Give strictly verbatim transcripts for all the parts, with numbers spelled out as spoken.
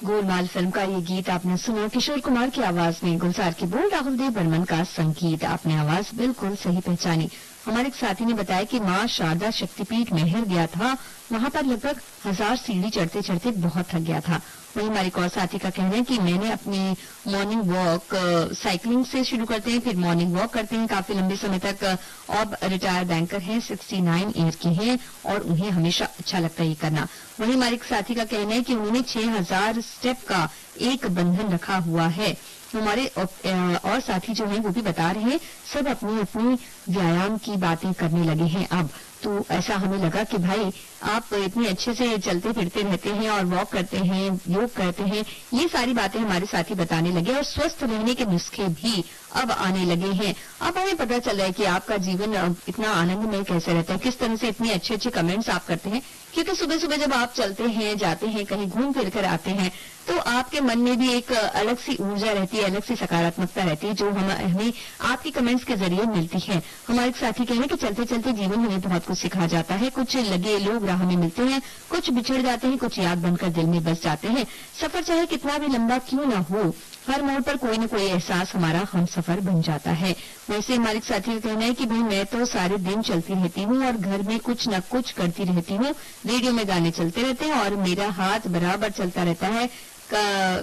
Golmaal film का ये गीत आपने सुना किशोर कुमार की आवाज में, गुलजार की बोल, राहुल देव बर्मन का संगीत। आपने आवाज बिल्कुल सही पहचानी। हमारे एक साथी ने बताया कि मां शारदा शक्तिपीठ मेहर गया था, वहां पर लगभग हजार सीढ़ी चढ़ते चढ़ते बहुत थक गया था। वहीं हमारे एक और साथी का कहना है कि मैंने अपनी मॉर्निंग वॉक साइकिलिंग से शुरू करते हैं, फिर मॉर्निंग वॉक करते हैं काफी लंबे समय तक। अब रिटायर्ड बैंकर हैं, सिक्सटी नाइन एज के हैं और उन्हें हमेशा अच्छा लगता है ये करना। वहीं हमारे एक साथी का कहना है कि उन्होंने छह हजार स्टेप का एक बंधन रखा हुआ है। हमारे और साथी जो हैं वो भी बता रहे हैं सब अपनी अपनी व्यायाम की बातें करने लगे हैं अब। तो ऐसा हमें लगा कि भाई आप इतने अच्छे से चलते फिरते रहते हैं और वॉक करते हैं, योग करते हैं, ये सारी बातें हमारे साथी बताने लगे और स्वस्थ रहने के नुस्खे भी अब आने लगे हैं। अब हमें पता चल रहा है कि आपका जीवन इतना आनंदमय कैसे रहता है, किस तरह से इतने अच्छे अच्छे कमेंट्स आप करते हैं। क्योंकि सुबह सुबह जब आप चलते हैं, जाते हैं, कहीं घूम फिर कर आते हैं तो आपके मन में भी एक अलग सी ऊर्जा रहती है, अलग सी सकारात्मकता रहती है जो हम हमें आपके कमेंट्स के जरिए मिलती है। हमारे साथी कह रहे हैं कि चलते चलते जीवन हमें बहुत कुछ सिखा जाता है। कुछ लगे लोग राह में मिलते हैं, कुछ बिछड़ जाते हैं, कुछ याद बनकर दिल में बस जाते हैं। सफर चाहे कितना भी लंबा क्यों ना हो, हर मोड़ पर कोई न कोई एहसास हमारा हम सफर बन जाता है। वैसे हमारे साथी का कहना है कि भाई मैं तो सारे दिन चलती रहती हूँ और घर में कुछ न कुछ करती रहती हूँ, रेडियो में गाने चलते रहते हैं और मेरा हाथ बराबर चलता रहता है। का,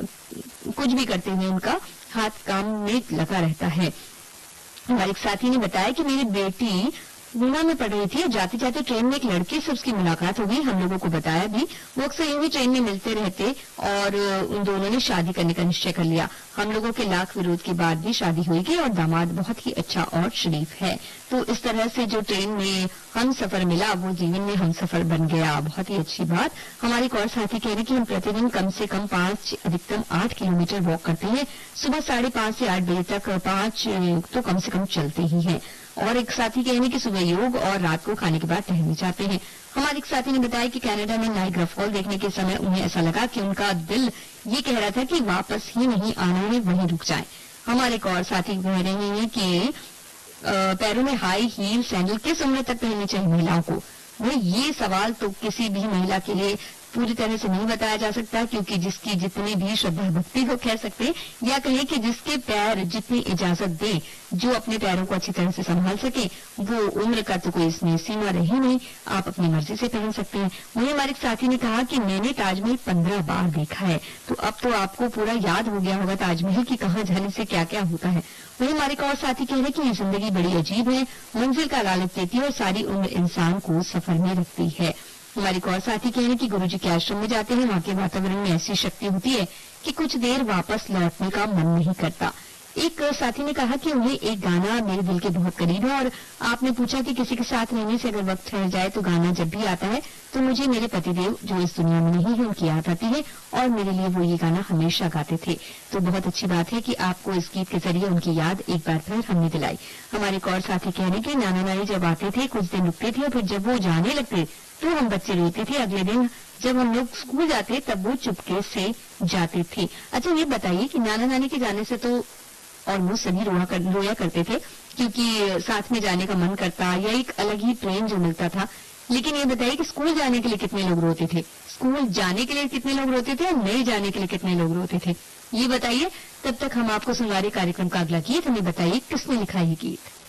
कुछ भी करते हुए उनका हाथ काम में लगा रहता है। हमारे एक साथी ने बताया कि मेरी बेटी पूना में पढ़ रही थी, जाते जाते ट्रेन में एक लड़के से उसकी मुलाकात हो गई। हम लोगों को बताया भी, वो अक्सर यूं ही ट्रेन में मिलते रहते और उन दोनों ने शादी करने का निश्चय कर लिया। हम लोगों के लाख विरोध के बाद भी शादी हुई और दामाद बहुत ही अच्छा और शरीफ है। तो इस तरह से जो ट्रेन में हम सफर मिला वो जीवन में हम सफर बन गया। बहुत ही अच्छी बात। हमारे एक और साथी कह रहे कि हम प्रतिदिन कम से कम पांच अधिकतम आठ किलोमीटर वॉक करते हैं। सुबह साढ़े पांच से आठ बजे तक पांच तो कम से कम चलते ही हैं। और एक साथी कहने कि सुबह योग और रात को खाने के बाद टहलने जाते हैं। हमारे एक साथी ने बताया कि कनाडा में नाइग्रा फॉल देखने के समय उन्हें ऐसा लगा कि उनका दिल ये कह रहा था कि वापस ही नहीं आना है, वहीं रुक जाएं। हमारे एक और साथी कह रहे हैं कि पैरों में हाई हील सैंडल किस उम्र तक पहननी चाहिए महिलाओं को। भाई ये सवाल तो किसी भी महिला के लिए पूरी तरह से नहीं बताया जा सकता, क्योंकि जिसकी जितनी भी श्रद्धा भक्ति हो कह सकते, या कहें कि जिसके पैर जितनी इजाजत दे, जो अपने पैरों को अच्छी तरह से संभाल सके, वो उम्र का तो कोई इसमें सीमा रही नहीं, आप अपनी मर्जी से पहन सकते हैं। वहीं हमारे साथी ने कहा कि मैंने ताजमहल पंद्रह बार देखा है, तो अब तो आपको पूरा याद हो गया होगा ताजमहल की कहाँ जाने से क्या क्या होता है। वहीं हमारे एक और साथी कह रहे कि ये जिंदगी बड़ी अजीब है, मंजिल का लालच देती है और सारी उम्र इंसान को सफर में रखती है। हमारे एक और साथी कह रहे कि गुरुजी के आश्रम में जाते हैं, वहां के वातावरण में ऐसी शक्ति होती है कि कुछ देर वापस लौटने का मन नहीं करता। एक साथी ने कहा कि उन्हें एक गाना मेरे दिल के बहुत करीब है और आपने पूछा कि किसी के साथ रहने से अगर वक्त ठहर जाए तो गाना जब भी आता है तो मुझे मेरे पतिदेव जो इस दुनिया में नहीं है उनकी याद आती है और मेरे लिए वो ये गाना हमेशा गाते थे। तो बहुत अच्छी बात है कि आपको इस गीत के जरिए उनकी याद एक बार फिर हमने दिलाई। हमारे एक और साथी कह रहे कि नाना नानी जब आते थे कुछ दिन रुकते थे और फिर जब वो जाने लगते तो हम बच्चे रोते थे। अगले दिन जब हम लोग स्कूल जाते तब वो चुपके से जाते थे। अच्छा ये बताइए कि नाना नानी के जाने से तो ऑलमोस्ट सभी रोया कर, रोया करते थे, क्योंकि साथ में जाने का मन करता या एक अलग ही प्रेम जो मिलता था। लेकिन ये बताइए कि स्कूल जाने के लिए कितने लोग रोते थे, स्कूल जाने के लिए कितने लोग रोते थे और नए जाने के लिए कितने लोग रोते थे, ये बताइए। तब तक हम आपको सुनवा रहे कार्यक्रम का अगला गीत। हमें बताइए किसने लिखा ये गीत।